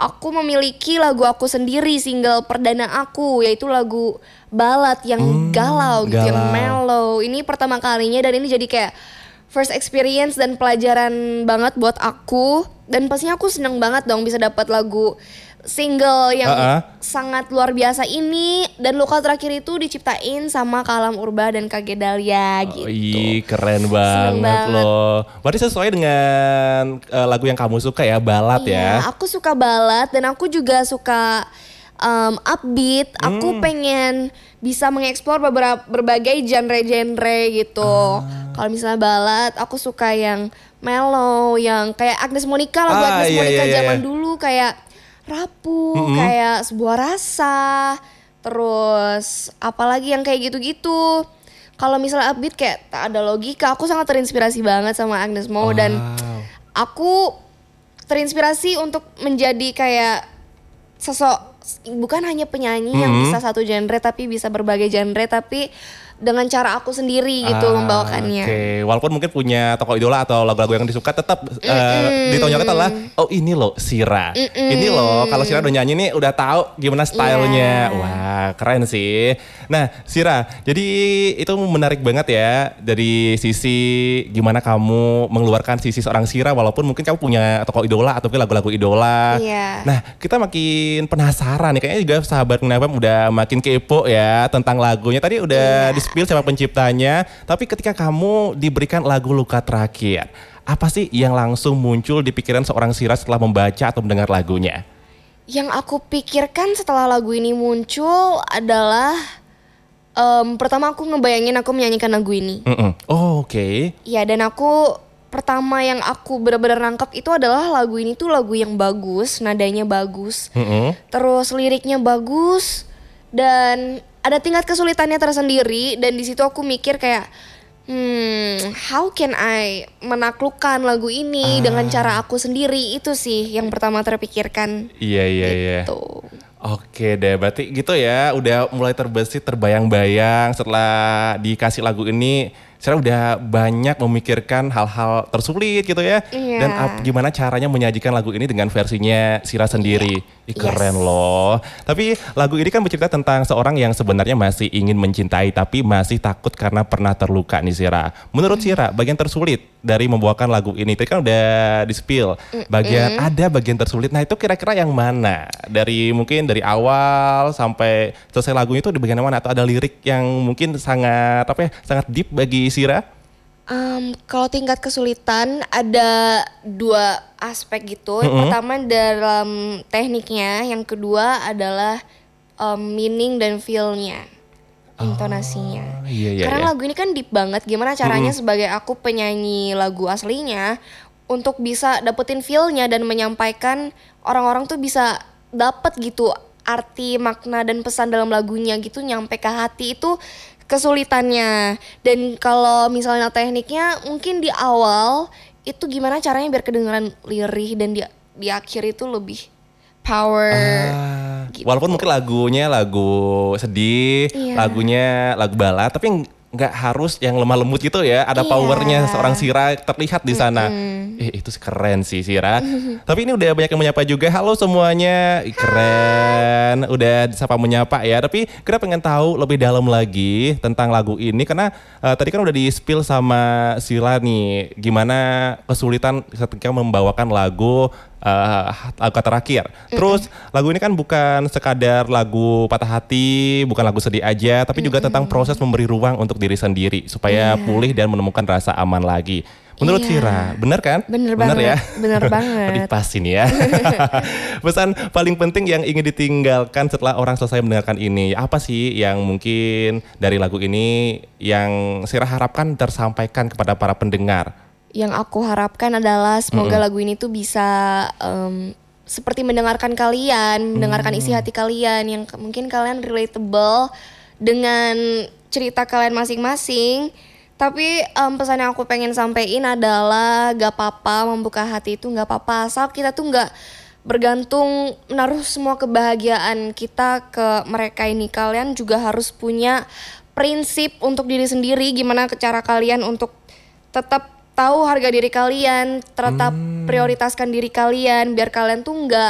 aku memiliki lagu aku sendiri, single perdana aku, yaitu lagu ballad yang galau gitu, yang mellow. Ini pertama kalinya dan ini jadi kayak first experience dan pelajaran banget buat aku. Dan pastinya aku seneng banget dong bisa dapat lagu single yang sangat luar biasa ini. Dan Luka Terakhir itu diciptain sama Kalam Urba dan Kak Gedalia gitu. Ih, keren banget loh. Berarti sesuai dengan lagu yang kamu suka ya, ballad ya? Iya, aku suka ballad dan aku juga suka upbeat. Aku pengen bisa mengeksplor berbagai genre-genre gitu. Kalau misalnya ballad, aku suka yang mellow, yang kayak Agnes Monica, lagu Agnes Monica zaman dulu kayak Rapuh, kayak Sebuah Rasa, terus apalagi yang kayak gitu-gitu. Kalau misalnya upbeat kayak Tak Ada Logika, aku sangat terinspirasi banget sama Agnes Mo dan aku terinspirasi untuk menjadi kayak bukan hanya penyanyi yang bisa satu genre tapi bisa berbagai genre, tapi dengan cara aku sendiri gitu membawakannya. Oke, walaupun mungkin punya tokoh idola atau lagu-lagu yang disuka, tetap ditonjolkan adalah oh ini loh Sira. Ini loh kalau Sira udah nyanyi nih udah tahu gimana stylenya. Wah, keren sih. Nah, Sira, jadi itu menarik banget ya dari sisi gimana kamu mengeluarkan sisi seorang Sira walaupun mungkin kamu punya tokoh idola atau lagu-lagu idola. Nah, kita makin penasaran nih, kayaknya juga sahabat Kenapa udah makin kepo ya tentang lagunya. Tadi udah di-spill siapa penciptanya, tapi ketika kamu diberikan lagu Luka Terakhir, apa sih yang langsung muncul di pikiran seorang Sira setelah membaca atau mendengar lagunya? Yang aku pikirkan setelah lagu ini muncul adalah pertama aku ngebayangin aku menyanyikan lagu ini. Oh, oke. Ya, dan aku pertama yang aku benar-benar nangkep itu adalah lagu ini tuh lagu yang bagus, nadanya bagus, terus liriknya bagus, dan ada tingkat kesulitannya tersendiri. Dan di situ aku mikir kayak, how can I menaklukkan lagu ini dengan cara aku sendiri, itu sih yang pertama terpikirkan. Iya. Gitu. Oke deh, berarti gitu ya, udah mulai terbesit, terbayang-bayang setelah dikasih lagu ini. Saya udah banyak memikirkan hal-hal tersulit gitu ya. Dan gimana caranya menyajikan lagu ini dengan versinya Sira sendiri. Keren loh. Tapi lagu ini kan bercerita tentang seorang yang sebenarnya masih ingin mencintai tapi masih takut karena pernah terluka nih Sira. Menurut Sira, bagian tersulit dari membawakan lagu ini, tadi kan udah di-spill. Ada bagian tersulit, nah itu kira-kira yang mana? Mungkin dari awal sampai selesai lagunya itu di bagian mana? Atau ada lirik yang mungkin sangat deep bagi Sira? Kalau tingkat kesulitan ada dua aspek gitu. Yang pertama dalam tekniknya, yang kedua adalah meaning dan feel-nya, intonasinya. Karena lagu ini kan deep banget. Gimana caranya sebagai aku penyanyi lagu aslinya untuk bisa dapetin feel-nya dan menyampaikan orang-orang tuh bisa dapet gitu arti, makna dan pesan dalam lagunya gitu nyampe ke hati, itu kesulitannya. Dan kalau misalnya tekniknya mungkin di awal itu gimana caranya biar kedengeran lirih dan di akhir itu lebih power. Gitu. Walaupun mungkin lagunya lagu sedih, lagunya lagu ballad, tapi nggak harus yang lemah lembut gitu ya. Ada powernya seorang Sira terlihat di sana. Itu keren sih Sira. Tapi ini udah banyak yang menyapa juga. Halo semuanya, keren. Udah disapa menyapa ya. Tapi kita pengen tahu lebih dalam lagi tentang lagu ini karena tadi kan udah di-spill sama Sira nih, gimana kesulitan ketika membawakan lagu Terakhir. Terus lagu ini kan bukan sekadar lagu patah hati, bukan lagu sedih aja, tapi juga tentang proses memberi ruang untuk diri sendiri supaya pulih dan menemukan rasa aman lagi. Menurut Sira, benar kan? Bener banget, ya? bener banget. Tadi pas ini ya. Pesan paling penting yang ingin ditinggalkan setelah orang selesai mendengarkan ini, apa sih yang mungkin dari lagu ini yang Sira harapkan tersampaikan kepada para pendengar? Yang aku harapkan adalah semoga lagu ini tuh bisa seperti mendengarkan kalian, mendengarkan isi hati kalian yang mungkin kalian relatable dengan cerita kalian masing-masing. Tapi pesan yang aku pengen sampein adalah gak apa-apa membuka hati itu, gak apa-apa asal kita tuh gak bergantung menaruh semua kebahagiaan kita ke mereka ini. Kalian juga harus punya prinsip untuk diri sendiri, gimana cara kalian untuk tetap tahu harga diri kalian, tetap prioritaskan diri kalian biar kalian tuh gak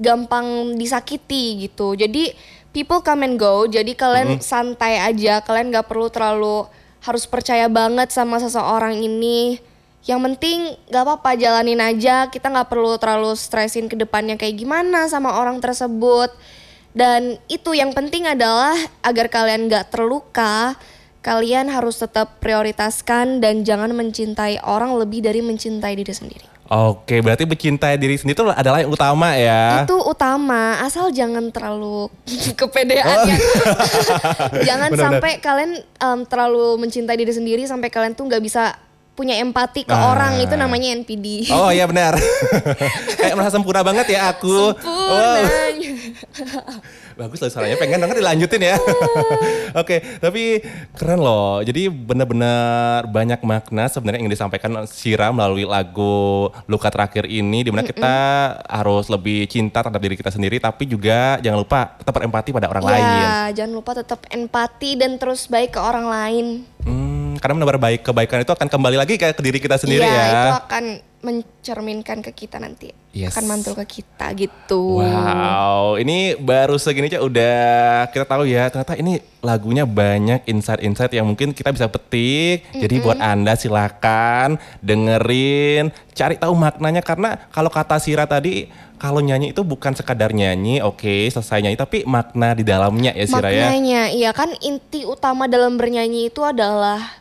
gampang disakiti gitu. Jadi people come and go, jadi kalian santai aja, kalian gak perlu terlalu harus percaya banget sama seseorang ini. Yang penting gak apa-apa, jalanin aja, kita gak perlu terlalu stresin ke depannya kayak gimana sama orang tersebut. Dan itu yang penting adalah agar kalian gak terluka, kalian harus tetap prioritaskan dan jangan mencintai orang lebih dari mencintai diri sendiri. Oke, berarti mencintai diri sendiri itu adalah yang utama ya. Itu utama, asal jangan terlalu kepedean ya. Jangan sampai kalian terlalu mencintai diri sendiri sampai kalian tuh nggak bisa punya empati ke orang, itu namanya NPD. Oh iya benar. Kayak merasa sempurna banget ya aku. Sempurna. Bagus loh suaranya, pengen banget dilanjutin ya. Oke, tapi keren loh. Jadi benar-benar banyak makna sebenarnya yang disampaikan Shira melalui lagu Luka Terakhir ini, dimana kita harus lebih cinta terhadap diri kita sendiri, tapi juga jangan lupa tetap berempati pada orang lain. Ya, jangan lupa tetap empati dan terus baik ke orang lain. Karena menebar baik kebaikan itu akan kembali lagi ke diri kita sendiri ya. Iya, itu akan mencerminkan ke kita nanti. Yes. Akan mantul ke kita gitu. Wow, ini baru segini aja udah kita tahu ya, ternyata ini lagunya banyak insight-insight yang mungkin kita bisa petik. Jadi buat Anda silakan dengerin, cari tahu maknanya, karena kalau kata Shira tadi, kalau nyanyi itu bukan sekadar nyanyi, oke, selesai nyanyi, tapi makna di dalamnya ya Shira ya. Maknanya, iya kan inti utama dalam bernyanyi itu adalah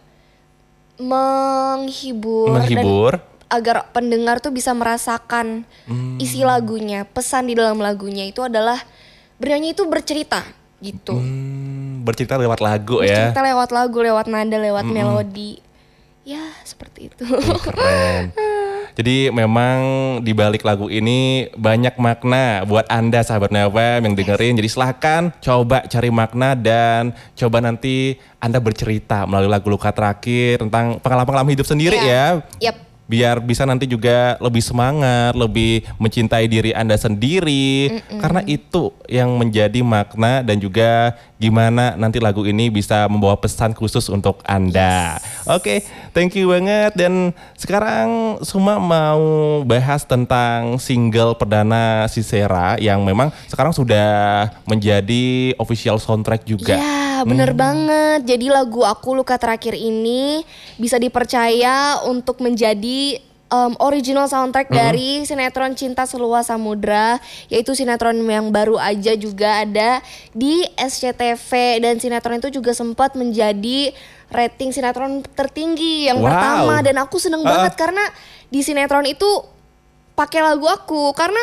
menghibur. Dan agar pendengar tuh bisa merasakan isi lagunya, pesan di dalam lagunya itu adalah bernyanyi itu bercerita gitu. Bercerita lewat lagu ya. Bercerita lewat lagu, lewat nada, lewat melodi. Ya seperti itu. Keren. Jadi memang di balik lagu ini banyak makna buat Anda sahabat Nawam yang dengerin. Jadi silahkan coba cari makna dan coba nanti Anda bercerita melalui lagu Luka Terakhir tentang pengalaman hidup sendiri ya. Yap. Biar bisa nanti juga lebih semangat, lebih mencintai diri Anda sendiri. Karena itu yang menjadi makna dan juga gimana nanti lagu ini bisa membawa pesan khusus untuk Anda. Oke, thank you banget. Dan sekarang Suma mau bahas tentang single perdana si Shira yang memang sekarang sudah menjadi official soundtrack juga. Ya, bener banget. Jadi lagu aku Luka Terakhir ini bisa dipercaya untuk menjadi original soundtrack dari sinetron Cinta Seluas Samudra, yaitu sinetron yang baru aja juga ada di SCTV, dan sinetron itu juga sempat menjadi rating sinetron tertinggi yang pertama, dan aku seneng banget karena di sinetron itu pakai lagu aku, karena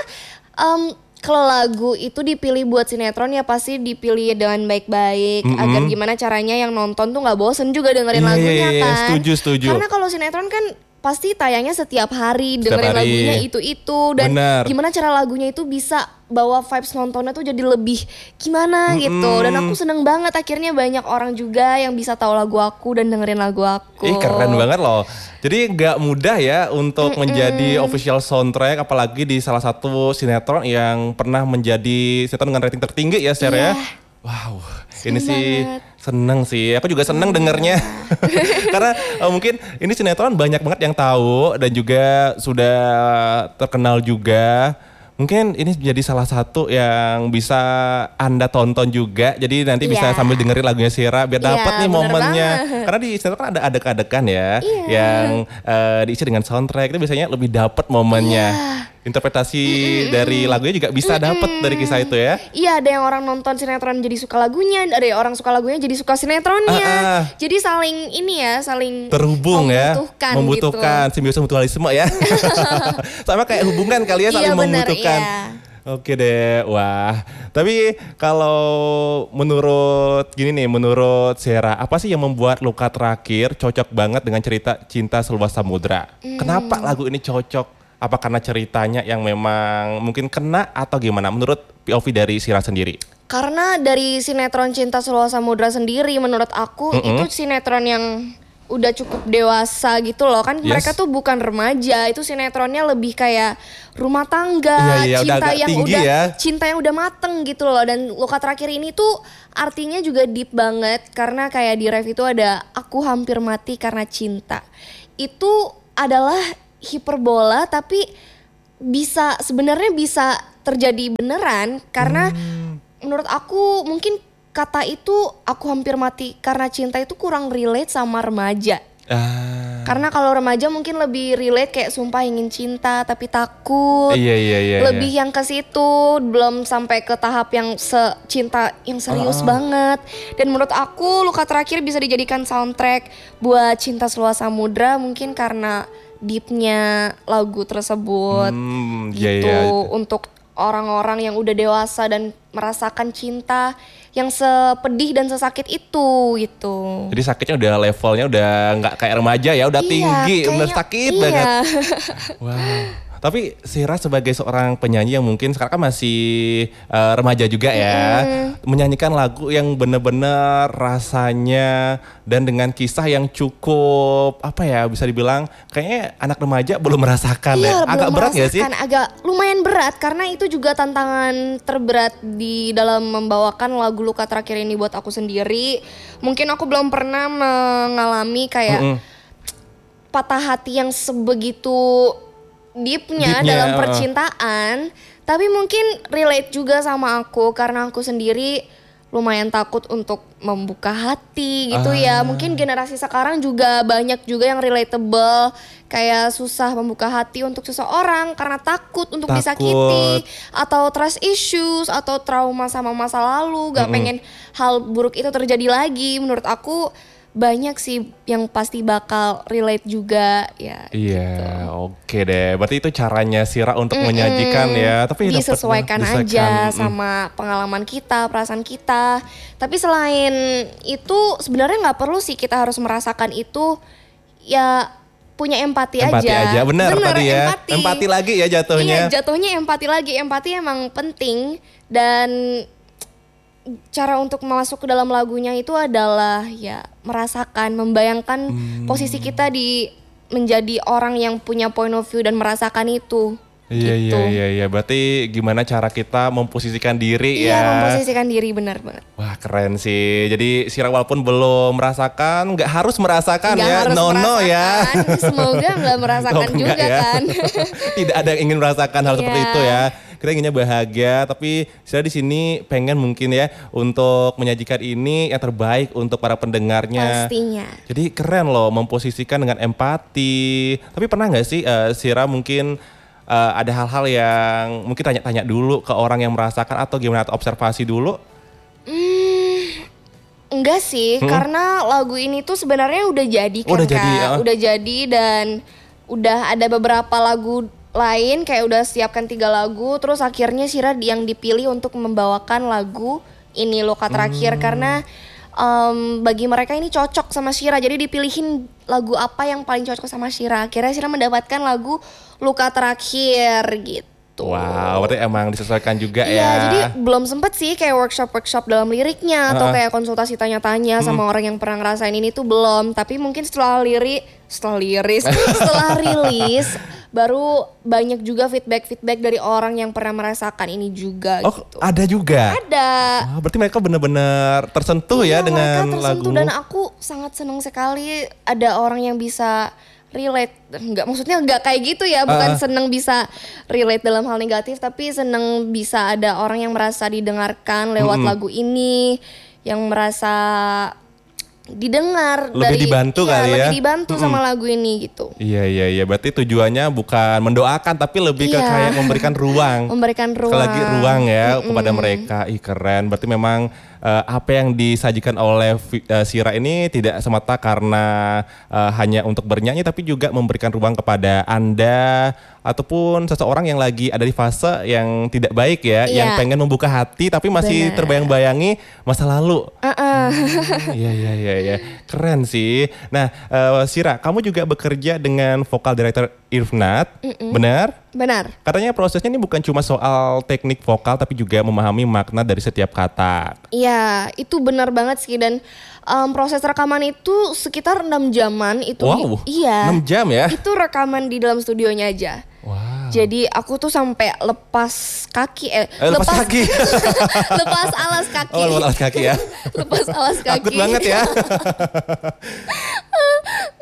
kalau lagu itu dipilih buat sinetron ya pasti dipilih dengan baik-baik agar gimana caranya yang nonton tuh nggak bosen juga dengerin lagunya kan. Setuju. Karena kalau sinetron kan pasti tayangnya setiap hari, dengerin lagunya itu dan gimana cara lagunya itu bisa bawa vibes nontonnya tuh jadi lebih gimana gitu. Dan aku seneng banget akhirnya banyak orang juga yang bisa tahu lagu aku dan dengerin lagu aku. Keren banget loh. Jadi gak mudah ya untuk menjadi official soundtrack, apalagi di salah satu sinetron yang pernah menjadi sinetron dengan rating tertinggi ya Shira ya. Wow, ini sih seneng sih. Aku juga seneng dengernya. Karena mungkin ini sinetron banyak banget yang tahu dan juga sudah terkenal juga. Mungkin ini menjadi salah satu yang bisa Anda tonton juga. Jadi nanti bisa sambil dengerin lagunya Shira biar dapat nih momennya. Karena di sinetron kan ada adegan-adegan ya yang diisi dengan soundtrack. Itu biasanya lebih dapat momennya. Interpretasi dari lagunya juga bisa dapat dari kisah itu ya. Iya, ada yang orang nonton sinetron jadi suka lagunya, ada yang orang suka lagunya jadi suka sinetronnya. Jadi saling ini ya, saling terhubung membutuhkan gitu. Simbiosis mutualisme ya. Sama kayak hubungan kali ya, saling membutuhkan. Oke deh, wah. Tapi kalau menurut Shira, apa sih yang membuat Luka Terakhir cocok banget dengan cerita Cinta Seluas Samudra? Kenapa lagu ini cocok? Apa karena ceritanya yang memang mungkin kena atau gimana menurut POV dari Shira sendiri? Karena dari sinetron Cinta Seluas Samudra sendiri menurut aku itu sinetron yang udah cukup dewasa gitu loh kan. Mereka tuh bukan remaja, itu sinetronnya lebih kayak rumah tangga, cinta yang udah mateng gitu loh. Dan Luka Terakhir ini tuh artinya juga deep banget karena kayak di ref itu ada aku hampir mati karena cinta. Itu adalah hiperbola tapi sebenarnya bisa terjadi beneran karena menurut aku mungkin kata itu aku hampir mati karena cinta itu kurang relate sama remaja. Karena kalau remaja mungkin lebih relate kayak sumpah ingin cinta tapi takut. Iya. Lebih yang ke situ, belum sampai ke tahap yang cinta yang serius banget. Dan menurut aku Luka Terakhir bisa dijadikan soundtrack buat Cinta Seluas Samudra mungkin karena deepnya lagu tersebut. Gitu untuk orang-orang yang udah dewasa dan merasakan cinta yang sepedih dan sesakit itu gitu. Jadi sakitnya udah levelnya udah nggak kayak remaja ya, udah tinggi, bener sakit banget. Wow. Tapi Sira sebagai seorang penyanyi yang mungkin sekarang kan masih remaja juga ya, menyanyikan lagu yang bener-bener rasanya dan dengan kisah yang cukup apa ya bisa dibilang kayaknya anak remaja belum merasakan ya. Agak berat ya sih? Agak lumayan berat karena itu juga tantangan terberat di dalam membawakan lagu Luka Terakhir ini buat aku sendiri. Mungkin aku belum pernah mengalami kayak patah hati yang sebegitu deepnya dalam percintaan, tapi mungkin relate juga sama aku karena aku sendiri lumayan takut untuk membuka hati gitu ya. Mungkin generasi sekarang juga banyak juga yang relatable, kayak susah membuka hati untuk seseorang karena takut untuk disakiti atau trust issues atau trauma sama masa lalu, gak pengen hal buruk itu terjadi lagi. Menurut aku banyak sih yang pasti bakal relate juga ya. Iya, gitu. Oke deh. Berarti itu caranya Sira untuk menyajikan ya. Tapi disesuaikan aja sama pengalaman kita, perasaan kita. Tapi selain itu sebenarnya nggak perlu sih kita harus merasakan itu. Ya punya empati aja. Bener tadi ya. Empati lagi ya jatuhnya. Iya, jatuhnya empati lagi. Empati emang penting dan cara untuk masuk ke dalam lagunya itu adalah ya merasakan, membayangkan posisi kita menjadi orang yang punya point of view dan merasakan itu. Iya. Berarti gimana cara kita memposisikan diri ya? Iya, memposisikan diri benar banget. Wah keren sih. Jadi Sira walaupun belum merasakan, nggak harus merasakan nggak ya. Harus no ya. Semoga nggak merasakan juga ya. Kan. Tidak ada yang ingin merasakan hal seperti itu ya. Kita inginnya bahagia, tapi Sira di sini pengen mungkin ya untuk menyajikan ini yang terbaik untuk para pendengarnya. Pastinya. Jadi keren loh memposisikan dengan empati. Tapi pernah nggak sih Sira mungkin ada hal-hal yang mungkin tanya-tanya dulu ke orang yang merasakan atau gimana, atau observasi dulu? Enggak sih, karena lagu ini tuh sebenarnya udah jadi kan, udah jadi dan udah ada beberapa lagu lain kayak udah siapkan 3 lagu, terus akhirnya Sira yang dipilih untuk membawakan lagu ini Luka Terakhir karena bagi mereka ini cocok sama Sira, jadi dipilihin lagu apa yang paling cocok sama Sira. Akhirnya Sira mendapatkan lagu Luka Terakhir gitu. Wow, berarti emang disesuaikan juga ya. Iya, jadi belum sempet sih kayak workshop dalam liriknya atau kayak konsultasi tanya-tanya sama orang yang pernah ngerasain ini tuh belum. Tapi mungkin setelah rilis baru banyak juga feedback dari orang yang pernah merasakan ini juga gitu. Ada juga? Ada. Oh, berarti mereka benar-benar tersentuh ya dengan mereka tersentuh lagu. Dan aku sangat senang sekali ada orang yang bisa relate. Maksudnya enggak kayak gitu ya, bukan seneng bisa relate dalam hal negatif, tapi seneng bisa ada orang yang merasa didengarkan lewat lagu ini, yang merasa didengar, lebih dibantu kali ya, lebih dibantu sama lagu ini gitu. Iya. Berarti tujuannya bukan mendoakan tapi lebih ke kayak memberikan ruang. Sekali lagi ruang ya kepada mereka. Ih keren. Berarti memang apa yang disajikan oleh Sira ini tidak semata karena hanya untuk bernyanyi, tapi juga memberikan ruang kepada Anda ataupun seseorang yang lagi ada di fase yang tidak baik ya, yang pengen membuka hati tapi masih terbayang-bayangi masa lalu. Iya. Keren sih. Nah, Sira, kamu juga bekerja dengan vokal director Irfnat, benar? Benar. Katanya prosesnya ini bukan cuma soal teknik vokal tapi juga memahami makna dari setiap kata. Iya, itu benar banget sih, dan proses rekaman itu sekitar 6 jaman itu. Wow, iya. 6 jam ya? Itu rekaman di dalam studionya aja. Wow. Jadi aku tuh sampai lepas kaki lepas kaki. Lepas alas kaki. Oh, lepas alas kaki ya. Lepas alas kaki. Takut banget ya.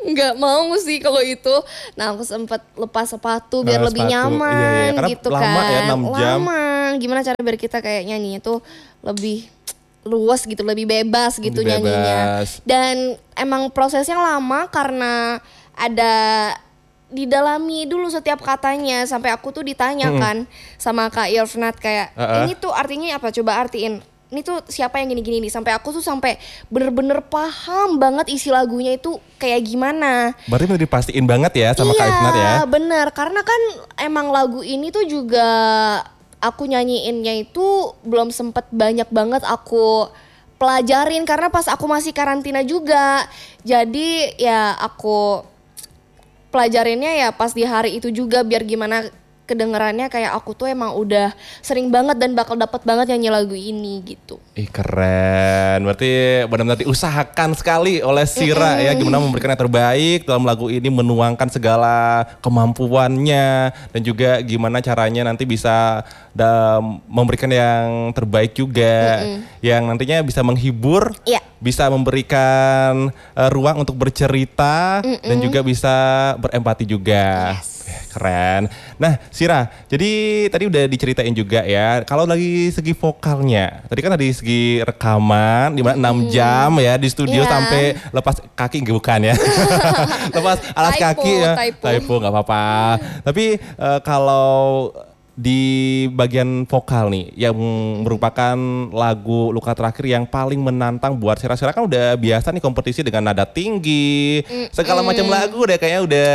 nggak mau sih kalau itu. Nah aku sempat lepas sepatu biar lebih nyaman Karena gitu lama kan. Ya 6 jam. Lama. Gimana cara biar kita kayak nyanyinya tuh lebih luas gitu, lebih bebas gitu nyanyinya. Dan emang prosesnya lama karena ada didalami dulu setiap katanya sampai aku tuh ditanyakan sama Kak Irfnat kayak ini tuh artinya apa, coba artiin ini tuh siapa yang gini-gini nih, sampai aku tuh sampai bener-bener paham banget isi lagunya itu kayak gimana. Berarti udah dipastiin banget ya sama Kak Irfnat ya. Iya bener, karena kan emang lagu ini tuh juga aku nyanyiinnya itu belum sempet banyak banget aku pelajarin karena pas aku masih karantina juga. Jadi ya aku pelajarinnya ya pas di hari itu juga biar gimana kedengerannya kayak aku tuh emang udah sering banget dan bakal dapat banget nyanyi lagu ini gitu. Keren, berarti benar-benar diusahakan sekali oleh Sira ya gimana memberikan yang terbaik dalam lagu ini, menuangkan segala kemampuannya dan juga gimana caranya nanti bisa memberikan yang terbaik juga yang nantinya bisa menghibur, bisa memberikan ruang untuk bercerita dan juga bisa berempati juga. Keren. Nah Sira, jadi tadi udah diceritain juga ya kalau lagi segi vokalnya, tadi kan dari segi rekaman di mana 6 jam ya di studio sampai lepas kaki bukan ya. Lepas alas kaki ya. Typo nggak apa-apa. Tapi kalau di bagian vokal nih yang merupakan lagu Luka Terakhir yang paling menantang buat Sira kan udah biasa nih kompetisi dengan nada tinggi, segala macam lagu udah kayaknya udah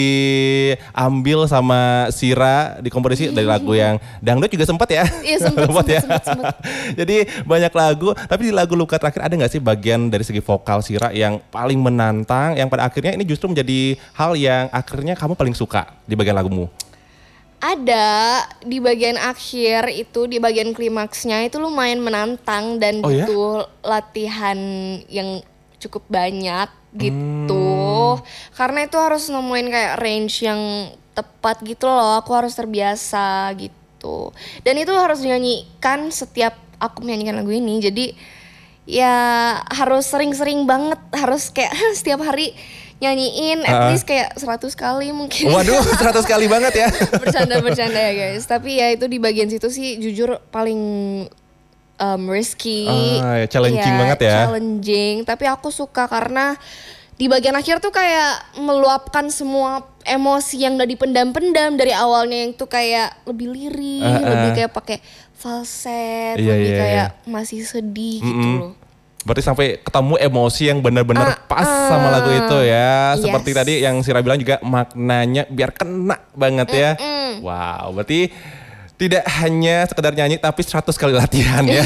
diambil sama Sira di kompetisi dari lagu yang dangdut juga sempat ya. Iya sempat ya. Jadi banyak lagu, tapi di lagu Luka Terakhir ada nggak sih bagian dari segi vokal Sira yang paling menantang yang pada akhirnya ini justru menjadi hal yang akhirnya kamu paling suka di bagian lagumu? Ada di bagian akhir itu, di bagian klimaksnya itu lumayan menantang dan butuh latihan yang cukup banyak gitu. Karena itu harus nemuin kayak range yang tepat gitu loh, aku harus terbiasa gitu. Dan itu harus dinyanyikan setiap aku menyanyikan lagu ini, jadi ya harus sering-sering banget, harus kayak setiap hari nyanyiin at least kayak 100 kali mungkin. Waduh 100 kali banget ya. Bercanda ya guys. Tapi ya itu di bagian situ sih jujur paling risky. Challenging banget ya. Challenging. Tapi aku suka karena di bagian akhir tuh kayak meluapkan semua emosi yang udah dipendam-pendam dari awalnya yang tuh kayak lebih lirik, lebih kayak pakai falset, lebih kayak masih sedih gitu loh. Berarti sampai ketemu emosi yang benar-benar pas sama lagu itu ya. Seperti tadi yang Sira bilang juga maknanya biar kena banget ya. Wow, berarti tidak hanya sekedar nyanyi tapi 100 kali latihan ya.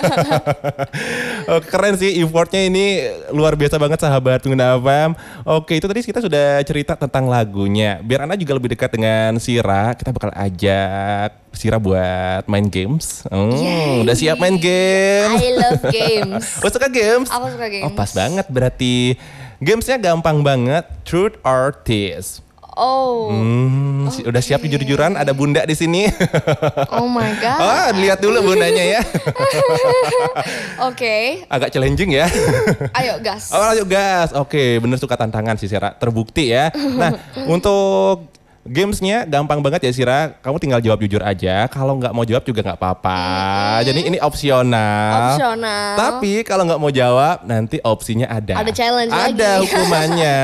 Keren sih, effortnya ini luar biasa banget sahabat pengguna FM. Oke, itu tadi kita sudah cerita tentang lagunya. Biar Anda juga lebih dekat dengan Sira, kita bakal ajak Sira buat main games. Udah siap main games? I love games. Oh suka games? Aku suka games. Oh pas banget berarti. Gamesnya gampang banget, Truth or Tease. Udah siap jujur-jujuran, ada bunda di sini. Oh my god. Lihat dulu bundanya ya. Oke. Agak challenging ya. Ayo gas. Ayo gas. Oke, bener suka tantangan sih Sira, terbukti ya. Nah, untuk gamesnya gampang banget ya Sira, kamu tinggal jawab jujur aja. Kalau nggak mau jawab juga nggak apa-apa. Jadi ini opsional. Tapi kalau nggak mau jawab, nanti opsinya ada. Ada challenge lagi. Ada hukumannya.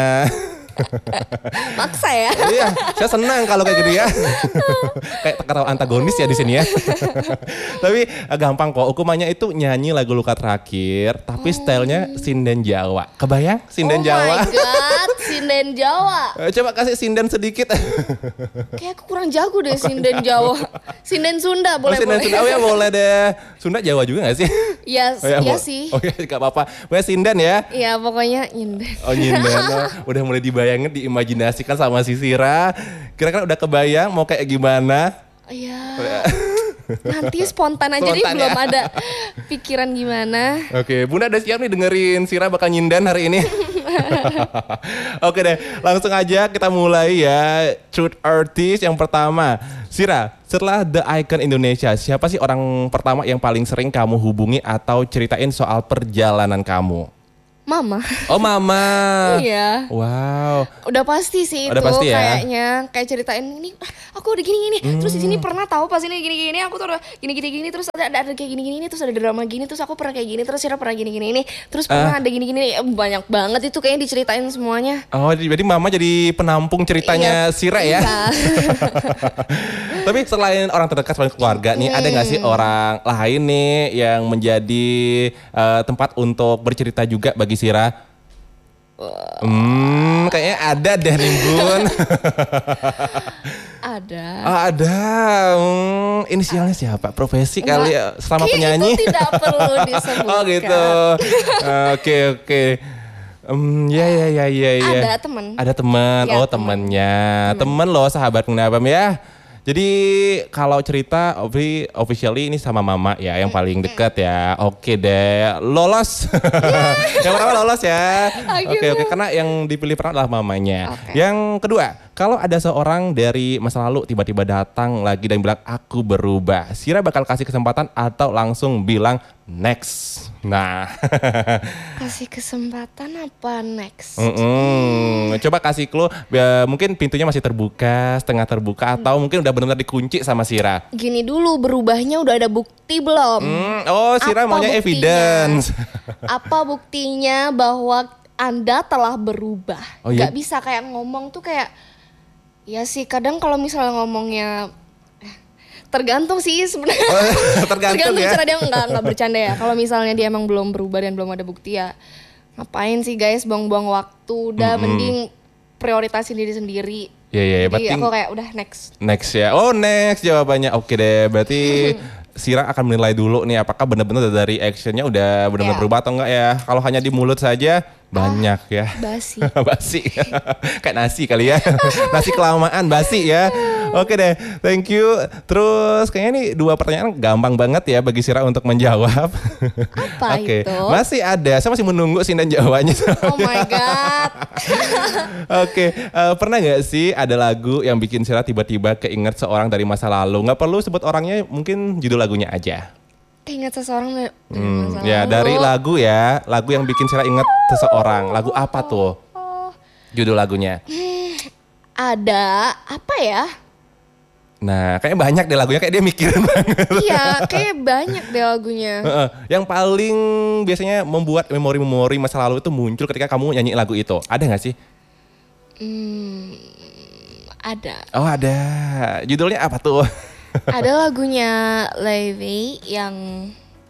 Maksa ya. Iya, saya senang kalau kayak gitu ya. Kayak kata antagonis ya di sini ya. Tapi gampang kok. Hukumannya itu nyanyi lagu Luka Terakhir, tapi stylenya sinden Jawa. Kebayang sinden Jawa? Oh my god, sinden Jawa. Coba kasih sinden sedikit. Kayak aku kurang jago deh sinden Jawa. Sinden Sunda boleh. Sinden Sunda, ya boleh deh. Sunda Jawa juga gak sih? Iya sih. Oke, gak apa-apa. Pokoknya sinden ya. Iya pokoknya nyinden. Oh nyinden. Udah mulai dibayangin, diimajinasikan sama si Sira. Kira-kira udah kebayang mau kayak gimana? Iya. Nanti spontan aja deh, belum ada pikiran gimana. Oke, Bunda udah siap nih dengerin Sira bakal nyindan hari ini. Oke deh, langsung aja kita mulai ya. Truth Artist yang pertama. Sira, setelah The Icon Indonesia, siapa sih orang pertama yang paling sering kamu hubungi atau ceritain soal perjalanan kamu? Mama. Oh mama. Iya. Wow. Udah pasti sih Udah itu pasti ya? kayaknya kayak ceritain ini aku udah gini terus di sini pernah tahu pas ini gini aku tuh udah gini terus ada kayak gini terus ada drama gini terus aku pernah kayak gini terus Sira pernah gini ini terus pernah ada gini banyak banget itu kayaknya diceritain semuanya. Oh jadi mama jadi penampung ceritanya Sira ya? Iya. Tapi selain orang terdekat selain keluarga nih ada gak sih orang lain nih yang menjadi tempat untuk bercerita juga bagi Sira? Kayaknya ada deh nih Bun. Ada. Oh, ada. Inisialnya siapa? Profesi kali ya selama penyanyi? Itu tidak perlu disebutkan. Oh gitu. Oke. Ya. Ada teman. Ada teman. Ya, Oh temannya. Teman loh sahabat Abam ya. Jadi kalau cerita officially ini sama mama ya yang paling dekat ya. Oke deh, lolos. Yang pertama lolos ya. Oke, karena yang dipilih pernah adalah mamanya. Yang kedua, kalau ada seorang dari masa lalu tiba-tiba datang lagi dan bilang aku berubah, Sira bakal kasih kesempatan atau langsung bilang next. Nah, kasih kesempatan apa next? Coba kasih clue, mungkin pintunya masih terbuka, setengah terbuka atau mungkin udah benar-benar dikunci sama Sira. Gini dulu, berubahnya udah ada bukti belum? Oh, Sira maunya evidence. Apa buktinya bahwa Anda telah berubah? Oh, iya? Gak bisa kayak ngomong tuh kayak, ya sih kadang kalau misalnya ngomongnya tergantung sih sebenarnya. Tergantung ya? cara dia nggak bercanda ya. Kalau misalnya dia emang belum berubah dan belum ada bukti ya ngapain sih guys buang-buang waktu. Udah mending prioritasin diri sendiri. Iya. Jadi aku kayak udah next. Next ya. Oh next jawabannya. Oke deh. Berarti Sira akan menilai dulu nih apakah benar-benar dari actionnya udah benar-benar berubah atau enggak ya. Kalau hanya di mulut saja banyak ya. Basi. Basi. Kayak nasi kali ya. Nasi kelamaan basi ya. Oke deh, thank you. Terus kayaknya nih 2 pertanyaan gampang banget ya bagi Sira untuk menjawab. Apa itu? Masih ada, saya masih menunggu Sindan jawabannya. Oh my god. Oke, pernah gak sih ada lagu yang bikin Sira tiba-tiba keinget seorang dari masa lalu? Gak perlu sebut orangnya, mungkin judul lagunya aja. Ingat seseorang dari masa Ya lalu. dari lagu ya, lagu yang bikin Sira inget seseorang. Lagu apa tuh? Judul lagunya. Ada, apa ya? Nah, kayak banyak deh lagunya, kayak dia mikirin banget. Iya, kayak banyak deh lagunya. Yang paling biasanya membuat memori-memori masa lalu itu muncul ketika kamu nyanyi lagu itu. Ada gak sih? Ada. Oh ada. Judulnya apa tuh? Ada lagunya Levi yang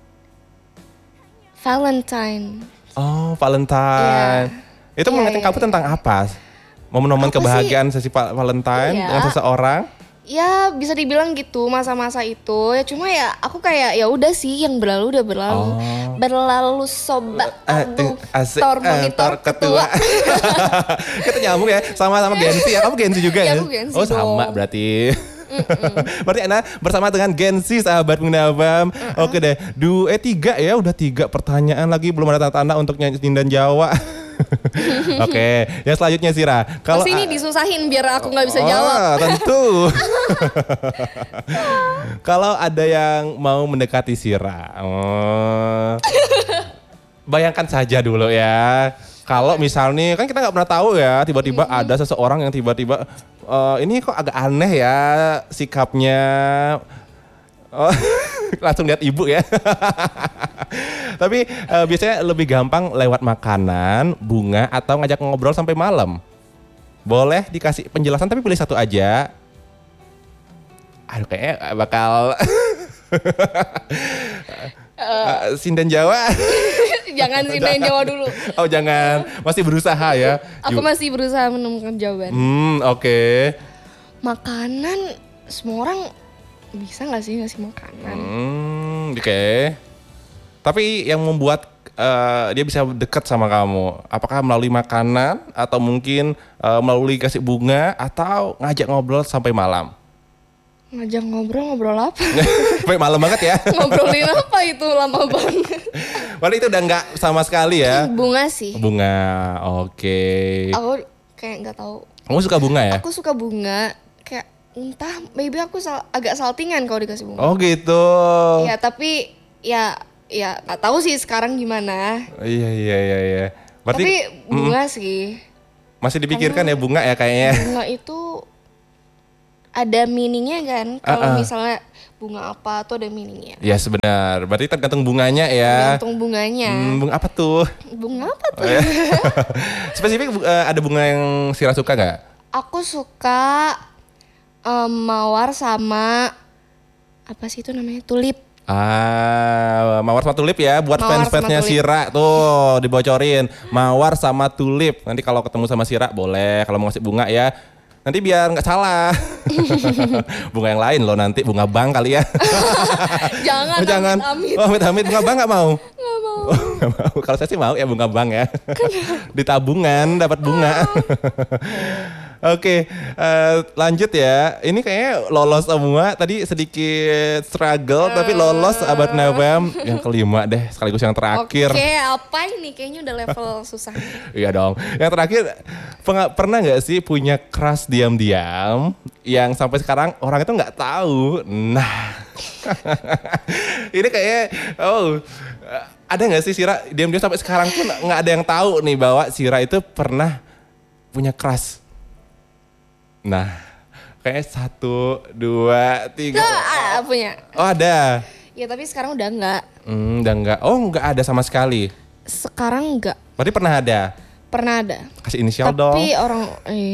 Valentine. Oh Valentine. Itu mengingatkan kamu tentang apa? Momen-momen kebahagiaan sesi Valentine dengan seseorang? Ya bisa dibilang gitu masa-masa itu ya cuma ya aku kayak ya udah sih yang berlalu udah berlalu. Berlalu sobat aduh monitor ketua. Kita nyambung ya sama-sama Gen Z ya. Kamu Gen Z juga ya? Aku Gen Z oh sama dong. berarti. Berarti Anda bersama dengan Gen Z sahabat Abam. Oke deh. 3 ya udah 3 pertanyaan lagi belum ada tanda-tanda untuk nyanyi dan Jawa. Oke, yang selanjutnya Sira. Kalau ini disusahin biar aku nggak bisa jawab. Tentu. Kalau ada yang mau mendekati Sira, bayangkan saja dulu ya. Kalau misalnya kan kita nggak pernah tahu ya, tiba-tiba ada seseorang yang tiba-tiba ini kok agak aneh ya sikapnya. Langsung lihat ibu ya. Tapi biasanya lebih gampang lewat makanan, bunga, atau ngajak ngobrol sampai malam. Boleh dikasih penjelasan tapi pilih satu aja. Aduh kayaknya bakal Sindan Jawa. Jangan Sindan Jawa dulu. Oh jangan, masih berusaha ya. Aku masih berusaha menemukan jawaban. Oke. Makanan semua orang bisa gak sih ngasih makanan? Oke. Tapi yang membuat dia bisa dekat sama kamu, apakah melalui makanan atau mungkin melalui kasih bunga atau ngajak ngobrol sampai malam? Ngajak ngobrol apa? Sampai malam banget ya? Ngobrolin apa itu lama banget? Padahal itu udah nggak sama sekali ya? Bunga sih. Bunga, oke. Aku kayak nggak tahu. Kamu suka bunga ya? Aku suka bunga. Entah, maybe aku agak saltingan kalau dikasih bunga. Oh gitu. Ya tapi ya nggak tahu sih sekarang gimana. Iya. Berarti Tapi bunga sih. masih dipikirkan ya bunga ya kayaknya. Bunga itu ada meaningnya kan. Kalau misalnya bunga apa tuh ada meaningnya. Ya sebenar. Berarti tergantung bunganya ya. Tergantung bunganya. Bunga apa tuh? Bunga apa tuh? Oh, ya. Spesifik ada bunga yang Sira suka nggak? Aku suka mawar sama apa sih itu namanya? Tulip. Mawar sama tulip ya buat Mawar fans-fansnya sama tulip. Sira tuh dibocorin. Mawar sama tulip. Nanti kalau ketemu sama Sira boleh kalau mau ngasih bunga ya. Nanti biar nggak salah. Bunga yang lain loh nanti bunga bang kali ya. Jangan, Oh, jangan. amit-amit. Oh, amit-amit bunga bang nggak mau. Nggak mau. Oh, nggak mau. Kalau saya sih mau ya bunga bang ya. Di tabungan dapat bunga. Oke, lanjut ya. Ini kayaknya lolos semua. Tadi sedikit struggle tapi lolos abad Nawam yang kelima deh, sekaligus yang terakhir. Oke, apa ini? Kayaknya udah level susah. Iya dong. Yang terakhir, pernah nggak sih punya crush diam-diam yang sampai sekarang orang itu nggak tahu? Nah, ini kayaknya, ada nggak sih Sira diam-diam sampai sekarang pun nggak ada yang tahu nih bahwa Sira itu pernah punya crush? Nah, kayak 1, 2, 3. Punya. Oh ada. Ya tapi sekarang udah enggak. Udah nggak. Oh nggak ada sama sekali. Sekarang enggak. Berarti pernah ada. Pernah ada. Kasih inisial dong. Tapi orang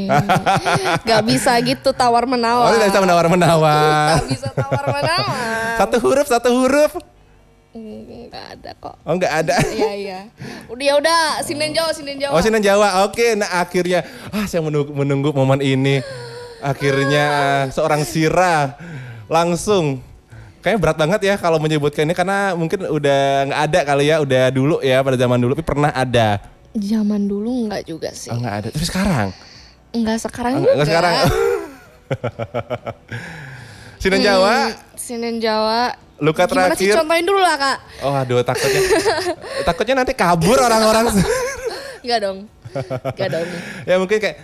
nggak bisa gitu tawar menawar. Oh tidak bisa menawar-menawar. Nggak bisa tawar menawar. Satu huruf. Nggak ada kok. Oh nggak ada. Iya. Udah. Sinden Jawa. Oh Sinan Jawa. Oke, nah akhirnya saya menunggu momen ini. Akhirnya seorang Sira langsung. Kayaknya berat banget ya kalau menyebutkan ini karena mungkin udah nggak ada kali ya, udah dulu ya pada zaman dulu. Tapi pernah ada. Zaman dulu nggak juga sih. Oh nggak ada. Tapi sekarang? Nggak sekarang juga. Nggak sekarang. Sinan Jawa. Sinden Jawa. Luka Gimana sih, terakhir. contohin dulu lah Kak. Oh aduh takutnya nanti kabur orang-orang. Enggak dong. Ya mungkin kayak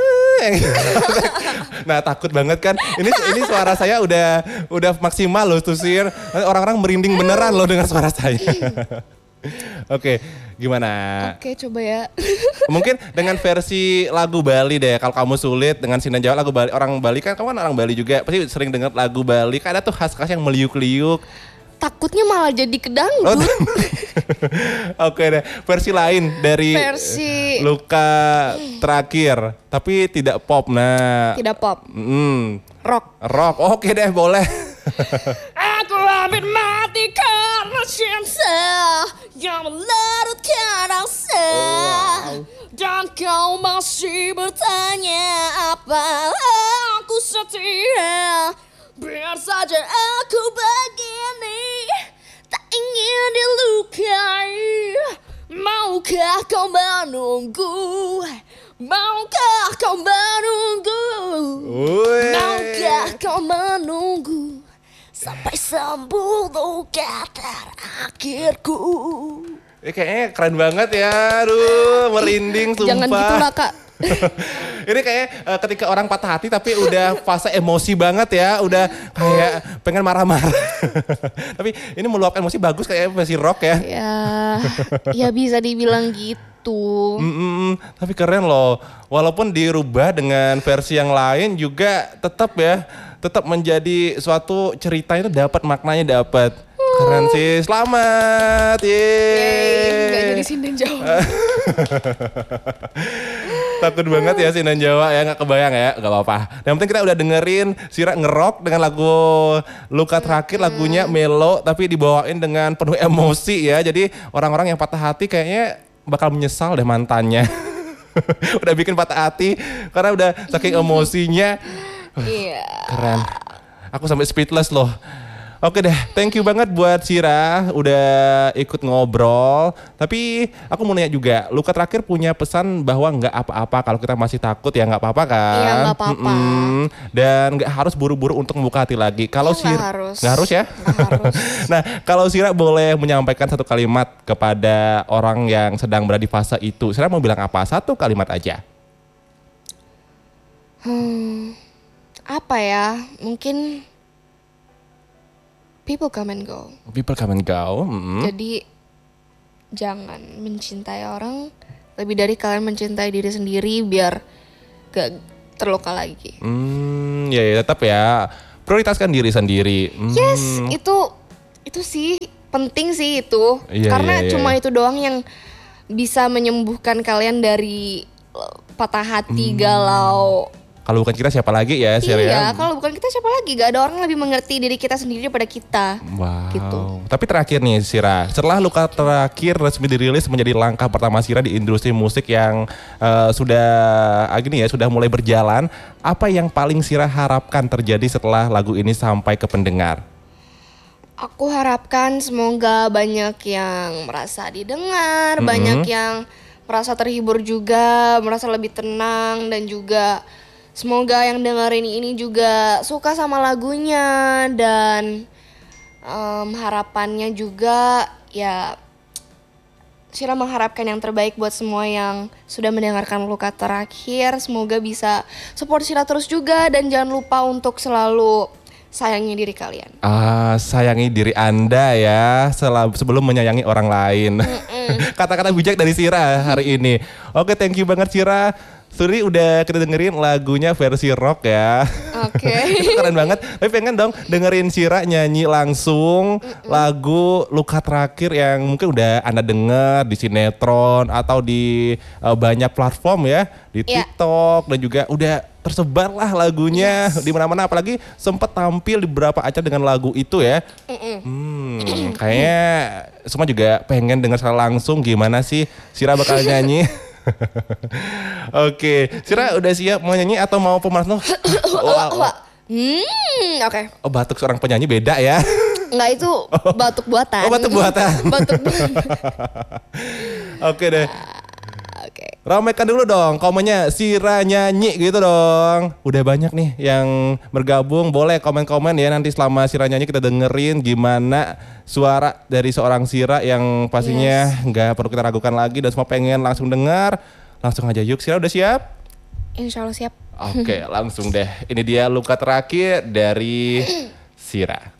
nah takut banget kan ini suara saya udah maksimal loh tuh Sir. Orang-orang merinding beneran loh dengar suara saya. Oke, gimana? Oke, coba ya. Mungkin dengan versi lagu Bali deh. Kalau kamu sulit dengan Sinan Jawa lagu Bali, orang Bali kan kamu kan orang Bali juga pasti sering dengar lagu Bali. Kan ada tuh khas-khas yang meliuk-liuk. Takutnya malah jadi kedangdut. Oke deh, versi lain dari Versi Luka terakhir, tapi tidak pop. Nah, tidak pop. Rock. Oke deh, boleh. Aku hampir mati karena cinta yang melarutkan rasa. Dan kau masih bertanya apa aku setia. Biar saja aku begini, tak ingin dilukai. Maukah kau menunggu? Maukah kau menunggu? Maukah kau menunggu sampai sembuh luka terakhirku? Kayaknya keren banget ya, aduh merinding sumpah. Jangan gitu lah Kak. Ini kayak ketika orang patah hati tapi udah fase emosi banget ya, udah kayak pengen marah-marah. Tapi ini meluapkan emosi bagus kayak versi rock ya. Ya bisa dibilang gitu. Tapi keren loh, walaupun dirubah dengan versi yang lain juga tetap menjadi suatu cerita itu dapat maknanya dapat. Keren sih, selamat. Yeay. Gak jadi Sinden Jawa. Takut banget ya Sinan Jawa ya, gak kebayang ya, gak apa-apa. Yang penting kita udah dengerin Sira ngerok dengan lagu Luka terakhir, lagunya melo tapi dibawain dengan penuh emosi ya. Jadi orang-orang yang patah hati kayaknya bakal menyesal deh mantannya. Udah bikin patah hati karena udah saking emosinya. Iya. Keren. Aku sampai speechless loh. Oke deh, thank you banget buat Sira udah ikut ngobrol. Tapi aku mau nanya juga, Luka terakhir punya pesan bahwa nggak apa-apa kalau kita masih takut ya nggak apa-apa kan? Iya nggak apa-apa. Dan nggak harus buru-buru untuk membuka hati lagi. Kalau Ya, nggak harus. nggak harus ya? Nggak harus. Nah, kalau Sira boleh menyampaikan satu kalimat kepada orang yang sedang berada di fase itu, Sira mau bilang apa? Satu kalimat aja. Apa ya? Mungkin people come and go. People come and go. Jadi jangan mencintai orang lebih dari kalian mencintai diri sendiri biar gak terluka lagi. Ya tetap ya prioritaskan diri sendiri. Yes, itu sih penting sih itu. Karena cuma itu doang yang bisa menyembuhkan kalian dari patah hati, galau. Kalau bukan kita siapa lagi ya, Sira? Iya, kalau bukan kita siapa lagi? Gak ada orang lebih mengerti diri kita sendiri daripada kita. Wow. Gitu. Tapi terakhir nih, Sira, setelah Luka Terakhir resmi dirilis menjadi langkah pertama Sira di industri musik yang sudah mulai berjalan, apa yang paling Sira harapkan terjadi setelah lagu ini sampai ke pendengar? Aku harapkan semoga banyak yang merasa didengar, banyak yang merasa terhibur juga, merasa lebih tenang, dan juga semoga yang dengerin ini juga suka sama lagunya. Dan harapannya juga ya Syira mengharapkan yang terbaik buat semua yang sudah mendengarkan Luka Terakhir. Semoga bisa support Syira terus juga, dan jangan lupa untuk selalu sayangi diri kalian. Sayangi diri Anda ya sebelum menyayangi orang lain. Kata-kata bijak dari Syira hari ini. Oke, thank you banget Syira. Suri udah kita dengerin lagunya versi rock ya. Oke. Itu keren banget. Tapi pengen dong dengerin Syira nyanyi langsung lagu Luka Terakhir yang mungkin udah Anda denger di sinetron atau di banyak platform ya, di TikTok dan juga udah tersebar lah lagunya di mana-mana, apalagi sempat tampil di beberapa acara dengan lagu itu ya. Kayaknya semua juga pengen dengar secara langsung gimana sih Syira bakal nyanyi. Oke, Syira udah siap mau nyanyi atau mau pemanasan? Oke. Oh, batuk seorang penyanyi beda ya. Enggak, itu batuk buatan. Oh, batuk buatan. Batuk buatan. Oke deh. Oke. Ramekan dulu dong komennya Syira nyanyi gitu dong. Udah banyak nih yang bergabung. Boleh komen-komen ya nanti selama Syira nyanyi kita dengerin gimana suara dari seorang Syira yang pastinya nggak perlu kita ragukan lagi dan semua pengen langsung dengar. Langsung aja yuk. Syira udah siap? Insya Allah siap. Oke, langsung deh. Ini dia Luka Terakhir dari Syira.